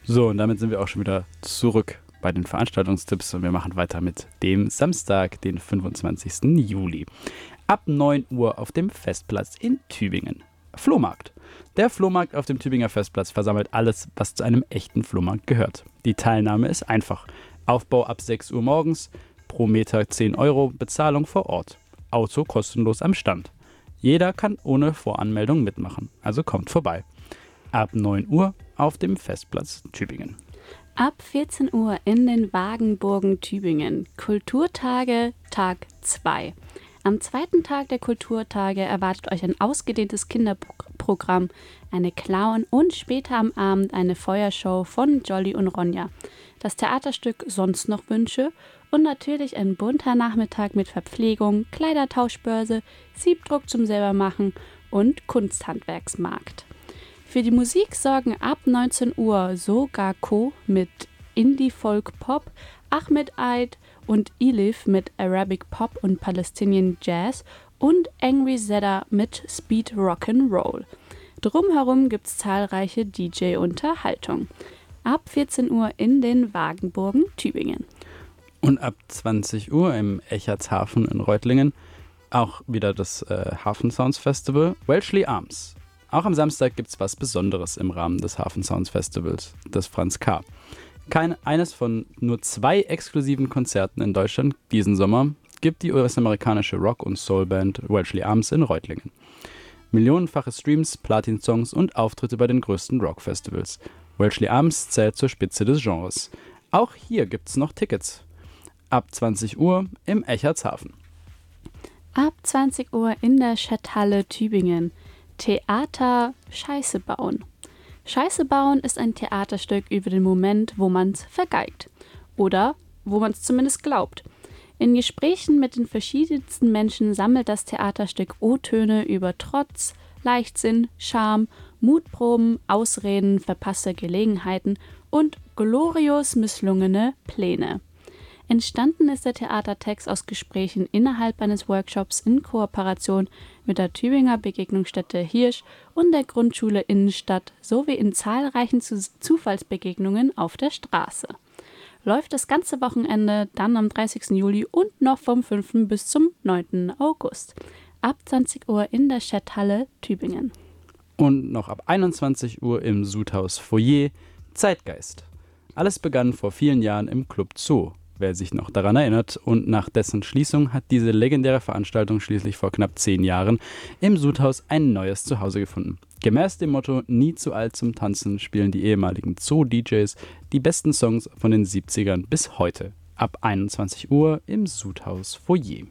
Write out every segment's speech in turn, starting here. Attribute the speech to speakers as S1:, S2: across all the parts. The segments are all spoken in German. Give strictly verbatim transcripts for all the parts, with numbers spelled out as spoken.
S1: So, und damit sind wir auch schon wieder zurück bei den Veranstaltungstipps und wir machen weiter mit dem Samstag, den fünfundzwanzigsten Juli. Ab neun Uhr auf dem Festplatz in Tübingen. Flohmarkt. Der Flohmarkt auf dem Tübinger Festplatz versammelt alles, was zu einem echten Flohmarkt gehört. Die Teilnahme ist einfach. Aufbau ab sechs Uhr morgens, pro Meter zehn Euro, Bezahlung vor Ort. Auto kostenlos am Stand. Jeder kann ohne Voranmeldung mitmachen, also kommt vorbei. Ab neun Uhr auf dem Festplatz Tübingen.
S2: Ab vierzehn Uhr in den Wagenburgen Tübingen. Kulturtage, Tag zwei. Am zweiten Tag der Kulturtage erwartet euch ein ausgedehntes Kinderprogramm, eine Clown und später am Abend eine Feuershow von Jolly und Ronja. Das Theaterstück Sonst noch Wünsche und natürlich ein bunter Nachmittag mit Verpflegung, Kleidertauschbörse, Siebdruck zum Selbermachen und Kunsthandwerksmarkt. Für die Musik sorgen ab neunzehn Uhr Sogar Co. mit Indie Folk Pop, Ahmed Eid und Elif mit Arabic Pop und Palestinian Jazz und Angry Zedda mit Speed Rock'n'Roll. Drumherum gibt es zahlreiche D J-Unterhaltung. Ab vierzehn Uhr in den Wagenburgen Tübingen.
S1: Und ab zwanzig Uhr im Echertshafen in Reutlingen auch wieder das äh, Hafen Sounds Festival Welshly Arms. Auch am Samstag gibt es was Besonderes im Rahmen des Hafen Sounds Festivals, das Franz K. Kein, eines von nur zwei exklusiven Konzerten in Deutschland diesen Sommer gibt die U S-amerikanische Rock- und Soulband Welshly Arms in Reutlingen. Millionenfache Streams, Platin-Songs und Auftritte bei den größten Rock-Festivals. Welshly Arms zählt zur Spitze des Genres. Auch hier gibt es noch Tickets. Ab zwanzig Uhr im Echertshafen.
S2: Ab zwanzig Uhr in der Stadthalle Tübingen. Theater Scheiße bauen. Scheiße bauen ist ein Theaterstück über den Moment, wo man's vergeigt. Oder wo man's zumindest glaubt. In Gesprächen mit den verschiedensten Menschen sammelt das Theaterstück O-Töne über Trotz, Leichtsinn, Scham, Mutproben, Ausreden, verpasste Gelegenheiten und glorios misslungene Pläne. Entstanden ist der Theatertext aus Gesprächen innerhalb eines Workshops in Kooperation mit der Tübinger Begegnungsstätte Hirsch und der Grundschule Innenstadt sowie in zahlreichen Zufallsbegegnungen auf der Straße. Läuft das ganze Wochenende dann am dreißigsten Juli und noch vom fünften bis zum neunten August. Ab zwanzig Uhr in der Stadthalle Tübingen.
S1: Und noch ab einundzwanzig Uhr im Sudhaus Foyer Zeitgeist. Alles begann vor vielen Jahren im Club Zoo. Wer sich noch daran erinnert, und nach dessen Schließung hat diese legendäre Veranstaltung schließlich vor knapp zehn Jahren im Sudhaus ein neues Zuhause gefunden. Gemäß dem Motto Nie zu alt zum Tanzen spielen die ehemaligen Zoo-D Js die besten Songs von den siebzigern bis heute. Ab einundzwanzig Uhr im Sudhaus Foyer.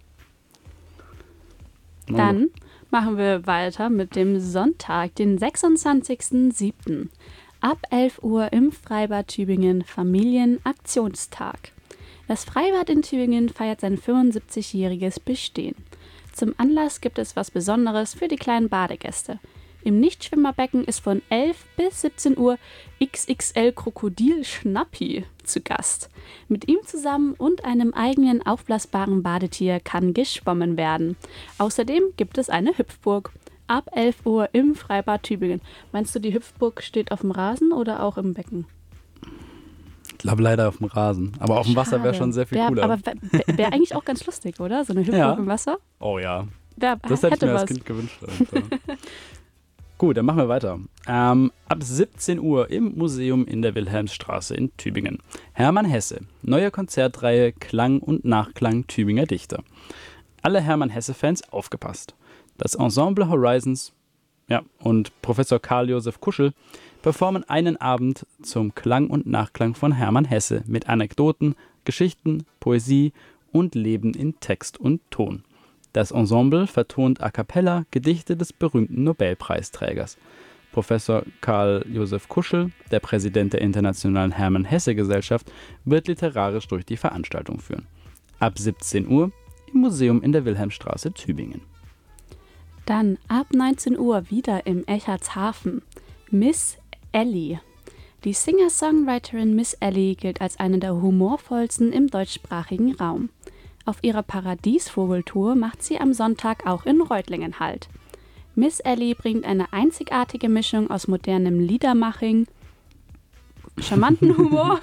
S2: Dann machen wir weiter mit dem Sonntag, den sechsundzwanzigsten siebten Ab elf Uhr im Freibad Tübingen Familienaktionstag. Das Freibad in Tübingen feiert sein fünfundsiebzigjähriges Bestehen. Zum Anlass gibt es was Besonderes für die kleinen Badegäste. Im Nichtschwimmerbecken ist von elf bis siebzehn Uhr X X L Krokodil Schnappi zu Gast. Mit ihm zusammen und einem eigenen aufblasbaren Badetier kann geschwommen werden. Außerdem gibt es eine Hüpfburg. Ab elf Uhr im Freibad Tübingen. Meinst du, die Hüpfburg steht auf dem Rasen oder auch im Becken?
S1: Ich glaube leider auf dem Rasen. Aber auf dem Wasser wäre schon sehr viel
S2: wär,
S1: cooler.
S2: Aber wäre wär eigentlich auch ganz lustig, oder? So eine Hüpfburg
S1: Ja.
S2: im Wasser?
S1: Oh ja.
S2: Wär,
S1: Das hätte ich mir
S2: was.
S1: als Kind gewünscht. Gut, dann machen wir weiter. Ähm, ab siebzehn Uhr im Museum in der Wilhelmsstraße in Tübingen. Hermann Hesse. Neue Konzertreihe Klang und Nachklang Tübinger Dichter. Alle Hermann Hesse-Fans aufgepasst. Das Ensemble Horizons ja, und Professor Karl Josef Kuschel performen einen Abend zum Klang und Nachklang von Hermann Hesse mit Anekdoten, Geschichten, Poesie und Leben in Text und Ton. Das Ensemble vertont a cappella Gedichte des berühmten Nobelpreisträgers. Professor Karl Josef Kuschel, der Präsident der Internationalen Hermann-Hesse-Gesellschaft, wird literarisch durch die Veranstaltung führen. Ab siebzehn Uhr im Museum in der Wilhelmstraße Tübingen.
S2: Dann ab neunzehn Uhr wieder im Echertshafen. Miss Ellie. Die Singer-Songwriterin Miss Ellie gilt als eine der humorvollsten im deutschsprachigen Raum. Auf ihrer Paradiesvogeltour macht sie am Sonntag auch in Reutlingen Halt. Miss Ellie bringt eine einzigartige Mischung aus modernem Liedermaching, charmanten Humor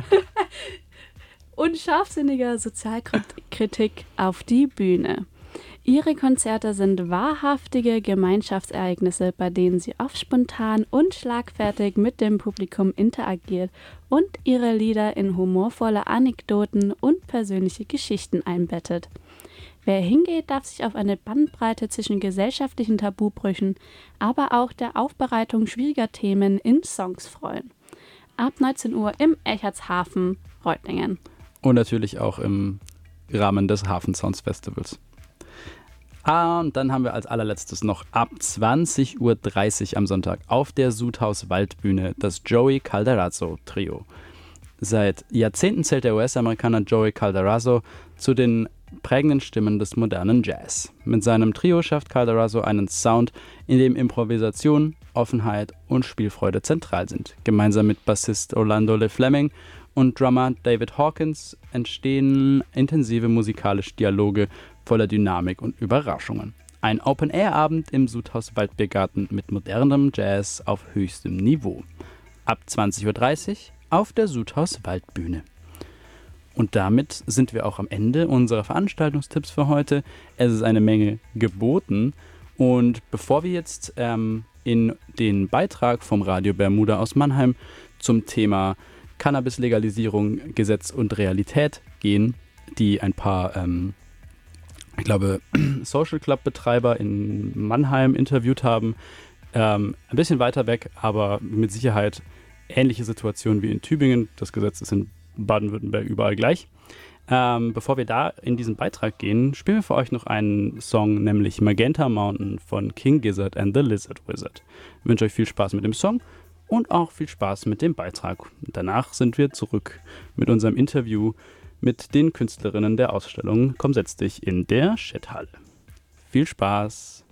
S2: und scharfsinniger Sozialkritik auf die Bühne. Ihre Konzerte sind wahrhaftige Gemeinschaftsereignisse, bei denen sie oft spontan und schlagfertig mit dem Publikum interagiert und ihre Lieder in humorvolle Anekdoten und persönliche Geschichten einbettet. Wer hingeht, darf sich auf eine Bandbreite zwischen gesellschaftlichen Tabubrüchen, aber auch der Aufbereitung schwieriger Themen in Songs freuen. Ab neunzehn Uhr im Eckartshafen, Reutlingen.
S1: Und natürlich auch im Rahmen des Hafen Sounds Festivals. Ah, und dann haben wir als allerletztes noch ab zwanzig Uhr dreißig am Sonntag auf der Sudhaus Waldbühne das Joey Calderazzo Trio. Seit Jahrzehnten zählt der U S-Amerikaner Joey Calderazzo zu den prägenden Stimmen des modernen Jazz. Mit seinem Trio schafft Calderazzo einen Sound, in dem Improvisation, Offenheit und Spielfreude zentral sind. Gemeinsam mit Bassist Orlando Le Fleming und Drummer David Hawkins entstehen intensive musikalische Dialoge voller Dynamik und Überraschungen. Ein Open-Air-Abend im Sudhaus Waldbiergarten mit modernem Jazz auf höchstem Niveau. Ab zwanzig Uhr dreißig auf der Sudhaus Waldbühne. Und damit sind wir auch am Ende unserer Veranstaltungstipps für heute. Es ist eine Menge geboten. Und bevor wir jetzt ähm, in den Beitrag vom Radio Bermuda aus Mannheim zum Thema Cannabis-Legalisierung, Gesetz und Realität gehen, die ein paar, ähm, ich glaube, Social Club-Betreiber in Mannheim interviewt haben, ähm, ein bisschen weiter weg, aber mit Sicherheit ähnliche Situation wie in Tübingen. Das Gesetz ist in Baden-Württemberg überall gleich. Ähm, bevor wir da in diesen Beitrag gehen, spielen wir für euch noch einen Song, nämlich Magenta Mountain von King Gizzard and the Lizard Wizard. Ich wünsche euch viel Spaß mit dem Song und auch viel Spaß mit dem Beitrag. Danach sind wir zurück mit unserem Interview mit den Künstlerinnen der Ausstellung Komm, setz dich in der Chathalle. Viel Spaß!